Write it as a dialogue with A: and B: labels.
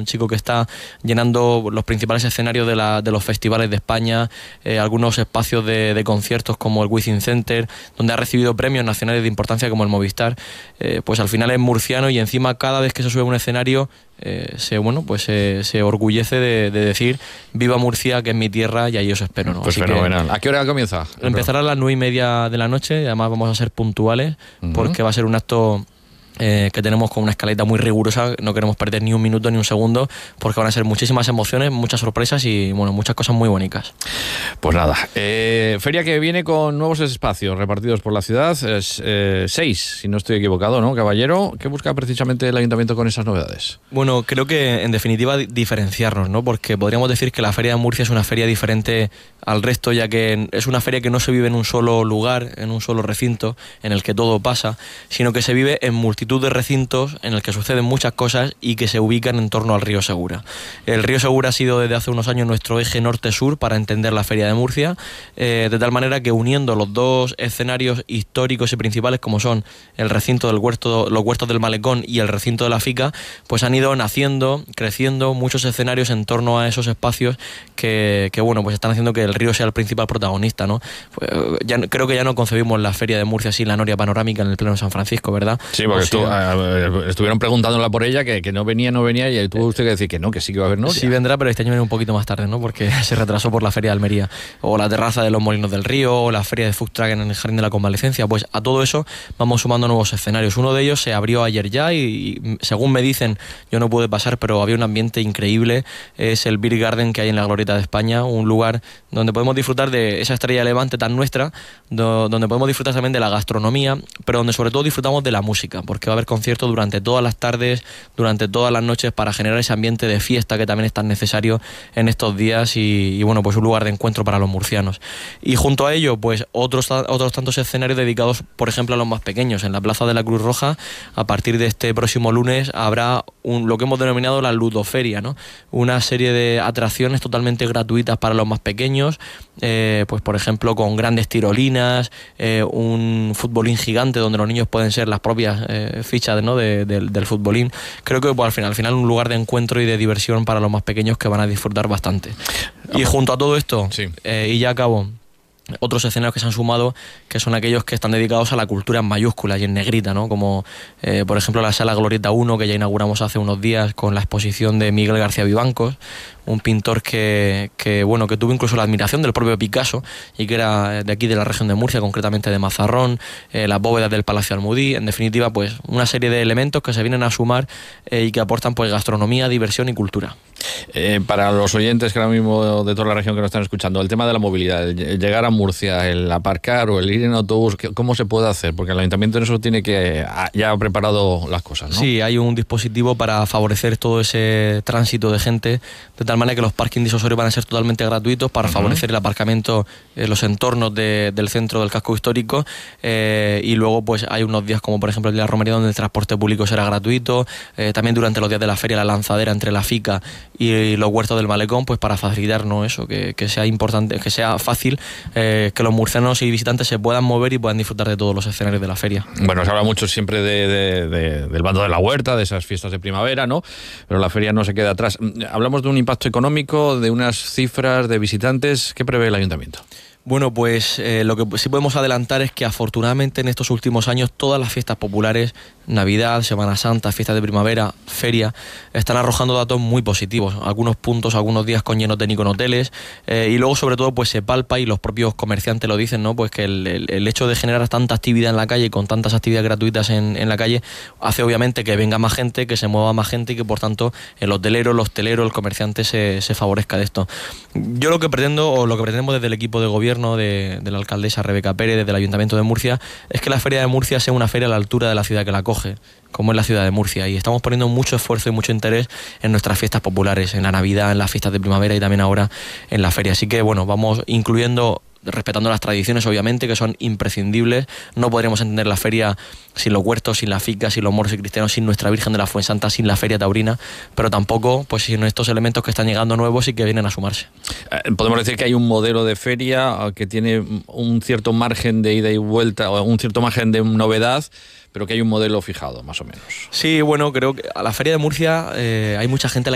A: chico que está llenando los principales escenarios de los festivales de España, algunos espacios de conciertos como el Wizzing Center, donde ha recibido premios nacionales de importancia como el Movistar. Pues al final es murciano y encima cada vez que se sube a un escenario se orgullece de decir viva Murcia, que es mi tierra y ahí os espero, ¿no?
B: Pues
A: así
B: fenomenal. ¿A qué hora comienza?
A: Empezará a las 9:30 de la noche y además vamos a ser puntuales porque va a ser un acto que tenemos con una escaleta muy rigurosa. No queremos perder ni un minuto ni un segundo porque van a ser muchísimas emociones, muchas sorpresas y muchas cosas muy bonitas.
B: Pues nada, feria que viene con nuevos espacios repartidos por la ciudad, 6, si no estoy equivocado, ¿no, caballero? ¿Qué busca precisamente el Ayuntamiento con esas novedades?
A: Bueno, creo que en definitiva diferenciarnos, ¿no? Porque podríamos decir que la Feria de Murcia es una feria diferente al resto, ya que es una feria que no se vive en un solo lugar, en un solo recinto, en el que todo pasa, sino que se vive en multitud de recintos en el que suceden muchas cosas y que se ubican en torno al río Segura. El río Segura ha sido desde hace unos años nuestro eje norte-sur para entender la Feria de Murcia, de tal manera que uniendo los dos escenarios históricos y principales como son el recinto del huerto, los huertos del Malecón y el recinto de la Fica, pues han ido naciendo, creciendo muchos escenarios en torno a esos espacios que pues están haciendo que el río sea el principal protagonista, ¿no? Pues creo que ya no concebimos la Feria de Murcia sin la noria panorámica en el Pleno de San Francisco, ¿verdad?
B: Sí, porque estuvieron preguntándola por ella, que no venía y tuvo usted que decir que no, que sí que va a haber noria.
A: Sí vendrá, pero este año viene un poquito más tarde, ¿no? Porque se retrasó por la Feria de Almería, o la terraza de los Molinos del Río, o la Feria de Food Truck en el Jardín de la Convalecencia. Pues a todo eso vamos sumando nuevos escenarios. Uno de ellos se abrió ayer ya y según me dicen, yo no pude pasar, pero había un ambiente increíble. Es el Beer Garden que hay en la Glorieta de España, un lugar donde podemos disfrutar de esa estrella de Levante tan nuestra, donde podemos disfrutar también de la gastronomía, pero donde sobre todo disfrutamos de la música, porque va a haber conciertos durante todas las tardes, durante todas las noches, para generar ese ambiente de fiesta que también es tan necesario en estos días y pues un lugar de encuentro para los murcianos. Y junto a ello, pues otros tantos escenarios dedicados, por ejemplo, a los más pequeños. En la Plaza de la Cruz Roja, a partir de este próximo lunes, habrá lo que hemos denominado la ludoferia, ¿no? Una serie de atracciones totalmente gratuitas para los más pequeños, pues por ejemplo con grandes tirolinas, un futbolín gigante donde los niños pueden ser las propias fichas, ¿no? del futbolín. Creo que pues, al final un lugar de encuentro y de diversión para los más pequeños que van a disfrutar bastante. Y junto a todo esto,
B: sí.
A: Y ya acabo, otros escenarios que se han sumado, que son aquellos que están dedicados a la cultura en mayúsculas y en negrita, ¿no? Como por ejemplo la Sala Glorieta 1, que ya inauguramos hace unos días con la exposición de Miguel García Vivancos, un pintor que tuvo incluso la admiración del propio Picasso y que era de aquí de la región de Murcia, concretamente de Mazarrón, las bóvedas del Palacio Almudí. En definitiva, pues una serie de elementos que se vienen a sumar y que aportan pues gastronomía, diversión y cultura.
B: Para los oyentes que ahora mismo de toda la región que nos están escuchando, el tema de la movilidad, el llegar a Murcia, el aparcar o el ir en autobús, ¿cómo se puede hacer? Porque el Ayuntamiento en eso tiene que ya ha preparado las cosas, ¿no?
A: Sí, hay un dispositivo para favorecer todo ese tránsito de gente, de tal manera que los parkings disuasorios van a ser totalmente gratuitos para favorecer el aparcamiento en los entornos del centro del casco histórico, y luego pues hay unos días como por ejemplo el día de la romería donde el transporte público será gratuito, también durante los días de la feria la lanzadera entre la Fica y los huertos del Malecón, pues para facilitarnos eso, que sea importante, que sea fácil, que los murcianos y visitantes se puedan mover y puedan disfrutar de todos los escenarios de la feria.
B: Bueno, se habla mucho siempre del bando de la huerta, de esas fiestas de primavera, ¿no? Pero la feria no se queda atrás. Hablamos de un impacto económico, de unas cifras de visitantes. ¿Qué prevé el Ayuntamiento?
A: Bueno, pues lo que sí podemos adelantar es que afortunadamente en estos últimos años todas las fiestas populares, Navidad, Semana Santa, fiestas de primavera, feria, están arrojando datos muy positivos. Algunos puntos, algunos días con lleno técnico en hoteles, y luego sobre todo pues se palpa, y los propios comerciantes lo dicen, ¿no? Pues que el hecho de generar tanta actividad en la calle, con tantas actividades gratuitas en la calle, hace obviamente que venga más gente, que se mueva más gente y que por tanto el hotelero, el hostelero, el comerciante se favorezca de esto. Yo lo que pretendemos desde el equipo de gobierno de la alcaldesa Rebeca Pérez, desde el Ayuntamiento de Murcia, es que la Feria de Murcia sea una feria a la altura de la ciudad que la acoge, como es la ciudad de Murcia, y estamos poniendo mucho esfuerzo y mucho interés en nuestras fiestas populares, en la Navidad, en las fiestas de primavera y también ahora en la feria. Así que bueno, vamos incluyendo, respetando las tradiciones obviamente, que son imprescindibles. No podríamos entender la feria sin los huertos, sin la Fica, sin los moros y cristianos, sin nuestra Virgen de la Fuensanta, sin la feria taurina, pero tampoco pues sin estos elementos que están llegando nuevos y que vienen a sumarse.
B: Podemos decir que hay un modelo de feria que tiene un cierto margen de ida y vuelta, o un cierto margen de novedad, pero que hay un modelo fijado, más o menos.
A: Sí, bueno, creo que a la Feria de Murcia hay mucha gente a la